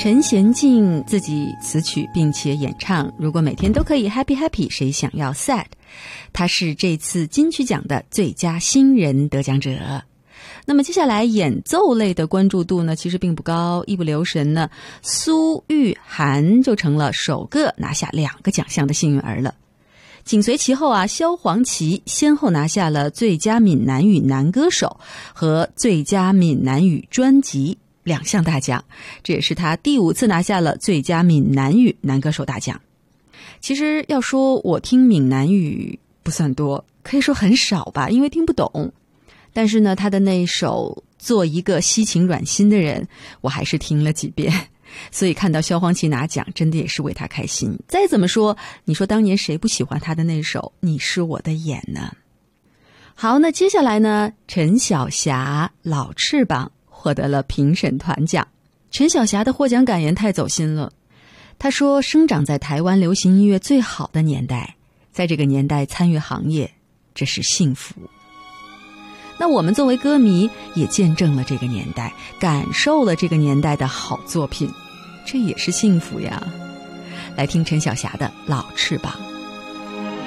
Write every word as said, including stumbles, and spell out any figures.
陈娴静自己词曲并且演唱，如果每天都可以 happy happy， 谁想要 sad？ 她是这次金曲奖的最佳新人得奖者。那么接下来演奏类的关注度呢，其实并不高，一不留神呢，苏玉涵就成了首个拿下两个奖项的幸运儿了。紧随其后啊，萧煌奇先后拿下了最佳闽南语男歌手和最佳闽南语专辑两项大奖，这也是他第五次拿下了最佳闽南语男歌手大奖。其实要说我听闽南语不算多，可以说很少吧，因为听不懂。但是呢，他的那一首做一个西情软心的人，我还是听了几遍。所以看到萧煌奇拿奖，真的也是为他开心。再怎么说，你说当年谁不喜欢他的那首你是我的眼呢？好，那接下来呢，陈小霞老翅膀获得了评审团奖。陈小霞的获奖感言太走心了。她说，生长在台湾流行音乐最好的年代，在这个年代参与行业，这是幸福。那我们作为歌迷也见证了这个年代，感受了这个年代的好作品，这也是幸福呀。来听陈小霞的《老翅膀》。